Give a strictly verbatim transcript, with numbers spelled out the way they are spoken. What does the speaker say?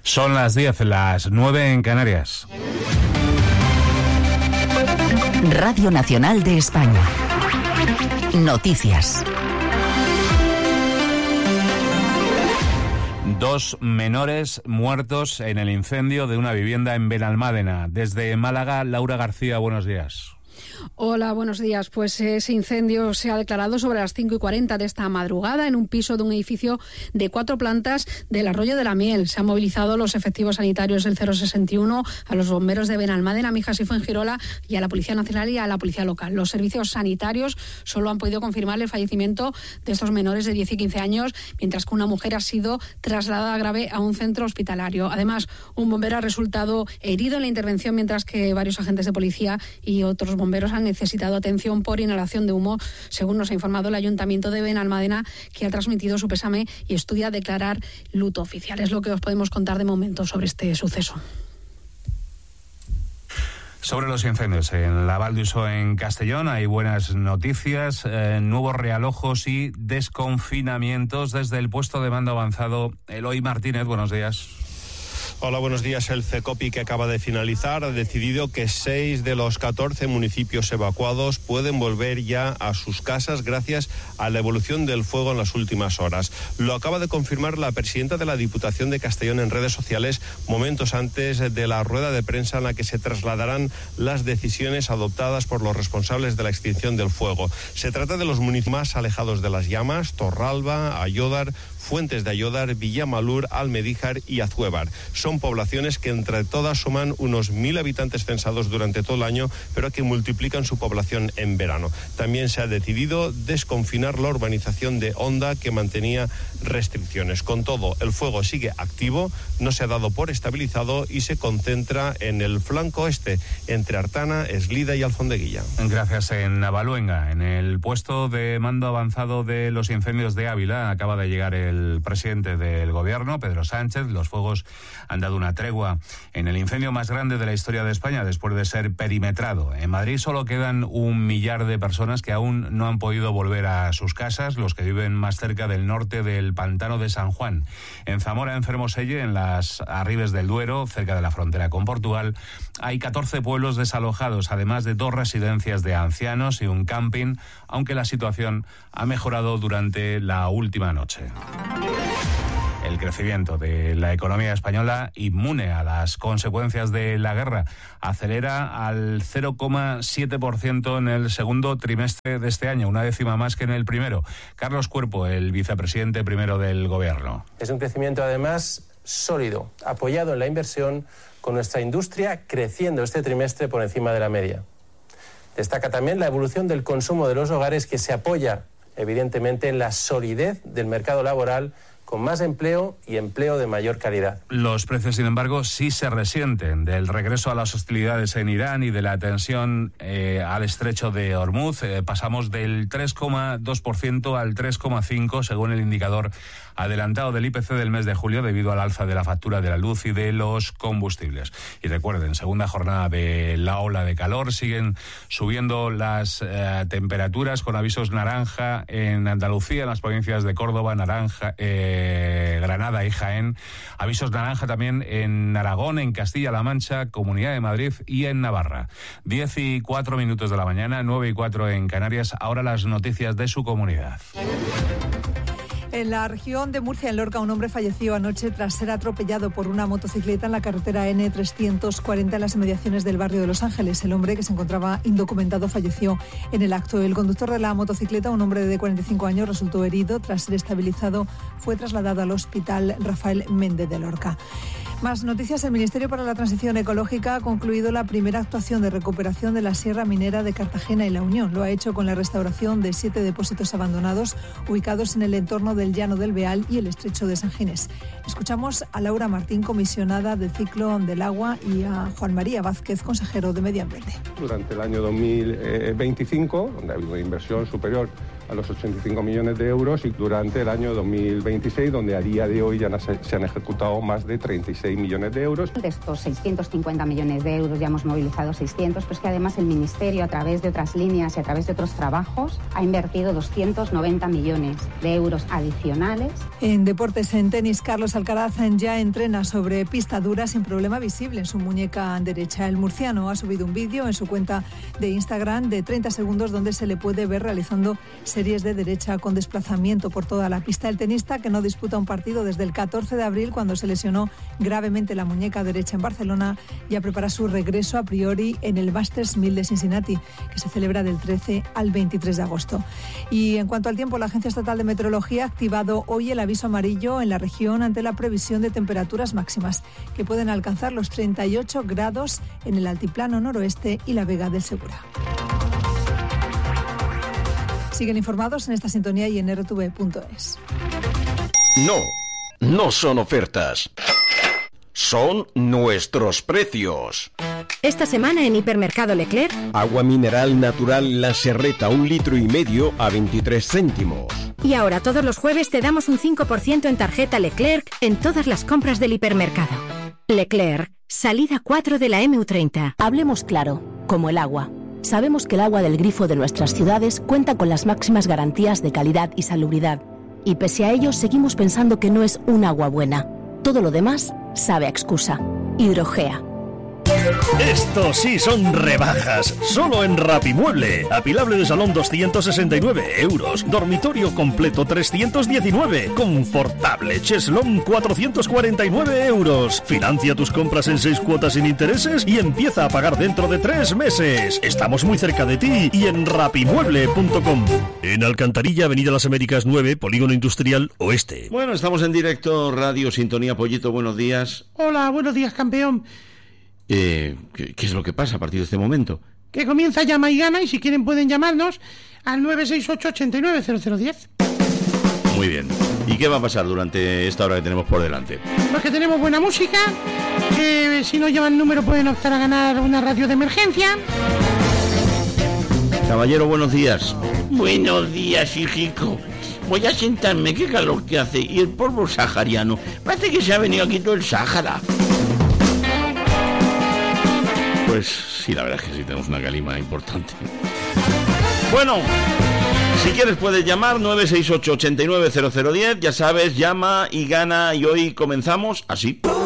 Son las diez, las nueve en Canarias. Radio Nacional de España. Noticias. Dos menores muertos en el incendio de una vivienda en Benalmádena. Desde Málaga, Laura García, buenos días. Hola, buenos días. Pues ese incendio se ha declarado sobre las cinco y cuarenta de esta madrugada en un piso de un edificio de cuatro plantas del Arroyo de la Miel. Se han movilizado los efectivos sanitarios del cero sesenta y uno, a los bomberos de Benalmádena, Mijas y Fuengirola y a la Policía Nacional y a la Policía Local. Los servicios sanitarios solo han podido confirmar el fallecimiento de estos menores de diez y quince años, mientras que una mujer ha sido trasladada grave a un centro hospitalario. Además, un bombero ha resultado herido en la intervención, mientras que varios agentes de policía y otros bomberos han necesitado atención por inhalación de humo, según nos ha informado el Ayuntamiento de Benalmádena, que ha transmitido su pésame y estudia declarar luto oficial. Es lo que os podemos contar de momento sobre este suceso. Sobre los incendios en la Val d'Uixó, en Castellón, hay buenas noticias, eh, nuevos realojos y desconfinamientos desde el puesto de mando avanzado. Eloy Martínez, buenos días. Hola, buenos días. El CECOPI, que acaba de finalizar, ha decidido que seis de los catorce municipios evacuados pueden volver ya a sus casas gracias a la evolución del fuego en las últimas horas. Lo acaba de confirmar la presidenta de la Diputación de Castellón en redes sociales momentos antes de la rueda de prensa en la que se trasladarán las decisiones adoptadas por los responsables de la extinción del fuego. Se trata de los municipios más alejados de las llamas: Torralba, Ayódar, Fuentes de Ayódar, Villamalur, Almedíjar y Azuévar. Son poblaciones que entre todas suman unos mil habitantes censados durante todo el año, pero que multiplican su población en verano. También se ha decidido desconfinar la urbanización de Honda, que mantenía restricciones. Con todo, el fuego sigue activo, no se ha dado por estabilizado y se concentra en el flanco este, entre Artana, Eslida y Alfondeguilla. Gracias. En Navaluenga, en el puesto de mando avanzado de los incendios de Ávila, acaba de llegar el El presidente del gobierno, Pedro Sánchez. Los fuegos han dado una tregua en el incendio más grande de la historia de España, después de ser perimetrado. En Madrid solo quedan un millar de personas que aún no han podido volver a sus casas, los que viven más cerca del norte del pantano de San Juan. En Zamora, en Fermoselle, en las Arribes del Duero, cerca de la frontera con Portugal, hay catorce pueblos desalojados, además de dos residencias de ancianos y un camping, aunque la situación ha mejorado durante la última noche. El crecimiento de la economía española, inmune a las consecuencias de la guerra, acelera al cero coma siete por ciento en el segundo trimestre de este año, una décima más que en el primero. Carlos Cuerpo, el vicepresidente primero del Gobierno. Es un crecimiento, además, sólido, apoyado en la inversión, con nuestra industria creciendo este trimestre por encima de la media. Destaca también la evolución del consumo de los hogares, que se apoya evidentemente en la solidez del mercado laboral, con más empleo y empleo de mayor calidad. Los precios, sin embargo, sí se resienten del regreso a las hostilidades en Irán y de la tensión eh, al estrecho de Hormuz. Eh, pasamos del tres coma dos por ciento al tres coma cinco por ciento, según el indicador adelantado del I P C del mes de julio, debido al alza de la factura de la luz y de los combustibles. Y recuerden, segunda jornada de la ola de calor, siguen subiendo las eh, temperaturas, con avisos naranja en Andalucía, en las provincias de Córdoba, naranja, eh, Granada y Jaén. Avisos naranja también en Aragón, en Castilla-La Mancha, Comunidad de Madrid y en Navarra. Diez y cuatro minutos de la mañana, nueve y cuatro en Canarias. Ahora las noticias de su comunidad. En la región de Murcia, en Lorca, un hombre falleció anoche tras ser atropellado por una motocicleta en la carretera ene trescientos cuarenta en las inmediaciones del barrio de Los Ángeles. El hombre, que se encontraba indocumentado, falleció en el acto. El conductor de la motocicleta, un hombre de cuarenta y cinco años, resultó herido. Tras ser estabilizado, fue trasladado al hospital Rafael Méndez de Lorca. Más noticias. El Ministerio para la Transición Ecológica ha concluido la primera actuación de recuperación de la Sierra Minera de Cartagena y La Unión. Lo ha hecho con la restauración de siete depósitos abandonados ubicados en el entorno del Llano del Beal y el Estrecho de San Ginés. Escuchamos a Laura Martín, comisionada del Ciclo del Agua, y a Juan María Vázquez, consejero de Medio Ambiente. Durante el año dos mil veinticinco, donde ha habido una inversión superior a los ochenta y cinco millones de euros y durante el año dos mil veintiséis, donde a día de hoy ya se han ejecutado más de treinta y seis millones de euros. De estos seiscientos cincuenta millones de euros ya hemos movilizado seiscientos, pero es que además el Ministerio, a través de otras líneas y a través de otros trabajos, ha invertido doscientos noventa millones de euros adicionales. En deportes, en tenis, Carlos Alcaraz ya entrena sobre pista dura sin problema visible en su muñeca derecha. El murciano ha subido un vídeo en su cuenta de Instagram de treinta segundos donde se le puede ver realizando series de derecha con desplazamiento por toda la pista. El tenista, que no disputa un partido desde el catorce de abril, cuando se lesionó gravemente la muñeca derecha en Barcelona, ya prepara su regreso a priori en el Masters mil de Cincinnati, que se celebra del trece al veintitrés de agosto. Y en cuanto al tiempo, la Agencia Estatal de Meteorología ha activado hoy el aviso amarillo en la región ante la previsión de temperaturas máximas que pueden alcanzar los treinta y ocho grados en el altiplano noroeste y la Vega del Segura. Siguen informados en esta sintonía y en erre te ve punto es. No, no son ofertas. Son nuestros precios. Esta semana en Hipermercado Leclerc. Agua mineral natural La Serreta, un litro y medio a veintitrés céntimos. Y ahora todos los jueves te damos un cinco por ciento en tarjeta Leclerc en todas las compras del hipermercado. Leclerc, salida cuatro de la eme u treinta. Hablemos claro, como el agua. Sabemos que el agua del grifo de nuestras ciudades cuenta con las máximas garantías de calidad y salubridad. Y pese a ello, seguimos pensando que no es un agua buena. Todo lo demás sabe a excusa. Hidrogea. Esto sí son rebajas, solo en Rapimueble. Apilable de salón doscientos sesenta y nueve euros, dormitorio completo trescientos diecinueve, confortable cheslón cuatrocientos cuarenta y nueve euros. Financia tus compras en seis cuotas sin intereses y empieza a pagar dentro de tres meses. Estamos muy cerca de ti y en rapimueble punto com. En Alcantarilla, Avenida Las Américas nueve, Polígono Industrial Oeste. Bueno, estamos en directo, Radio Sintonía. Pollito, buenos días. Hola, buenos días, campeón. Eh, ¿qué, ¿Qué es lo que pasa a partir de este momento? Que comienza Llama y Gana y si quieren pueden llamarnos al nueve seis ocho, ocho nueve, cero cero uno cero. Muy bien. ¿Y qué va a pasar durante esta hora que tenemos por delante? Pues que tenemos buena música, que si no llevan número pueden optar a ganar una radio de emergencia. Caballero, buenos días. Buenos días, hijico. Voy a sentarme, qué calor que hace. Y el polvo sahariano. Parece que se ha venido aquí todo el Sáhara. Pues sí, la verdad es que sí tenemos una calima importante. Bueno, si quieres puedes llamar nueve seis ocho, ocho nueve, cero cero uno cero. Ya sabes, llama y gana. Y hoy comenzamos así.